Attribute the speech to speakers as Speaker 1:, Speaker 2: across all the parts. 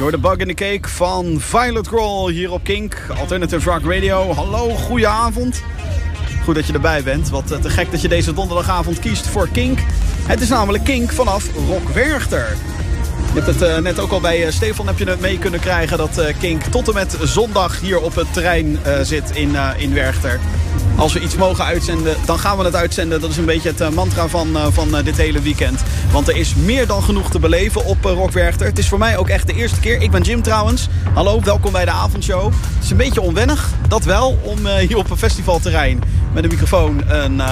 Speaker 1: Door de Bug in the Cake van Violet Grohl hier op Kink, Alternative Rock Radio. Hallo, goedenavond. Goed dat je erbij bent. Wat te gek dat je deze donderdagavond kiest voor Kink. Het is namelijk Kink vanaf Rock Werchter. Je hebt het net ook al bij Stefan heb je het mee kunnen krijgen dat Kink tot en met zondag hier op het terrein zit in Werchter. Als we iets mogen uitzenden, dan gaan we het uitzenden. Dat is een beetje het mantra van dit hele weekend. Want er is meer dan genoeg te beleven op Rock Werchter. Het is voor mij ook echt de eerste keer. Ik ben Jim trouwens. Hallo, welkom bij de avondshow. Het is een beetje onwennig, dat wel, om hier op een festivalterrein met een microfoon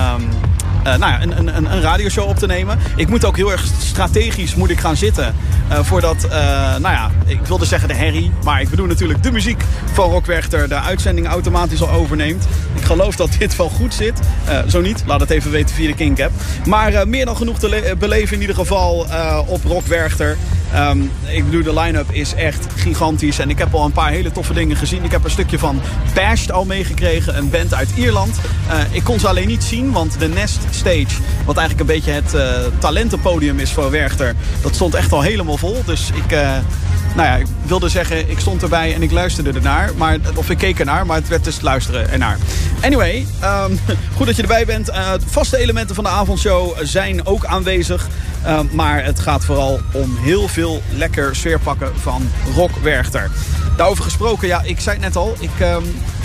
Speaker 1: een radioshow op te nemen. Ik moet ook heel erg strategisch gaan zitten. Voordat, ik wilde zeggen de herrie. Maar ik bedoel natuurlijk de muziek van Rock Werchter de uitzending automatisch al overneemt. Ik geloof dat dit wel goed zit. Zo niet, laat het even weten via de Kink-app. Maar meer dan genoeg te beleven in ieder geval op Rock Werchter. Ik bedoel, de line-up is echt gigantisch. En ik heb al een paar hele toffe dingen gezien. Ik heb een stukje van Bashed al meegekregen. Een band uit Ierland. Ik kon ze alleen niet zien, want de Nest Stage, wat eigenlijk een beetje het talentenpodium is voor Werchter, dat stond echt al helemaal vol. Dus ik wilde zeggen, ik stond erbij en ik luisterde ernaar. Of ik keek ernaar, maar het werd dus luisteren ernaar. Anyway, goed dat je erbij bent. Vaste elementen van de avondshow zijn ook aanwezig. Maar het gaat vooral om heel veel lekker sfeerpakken van Rock Werchter. Daarover gesproken, ja, ik zei het net al.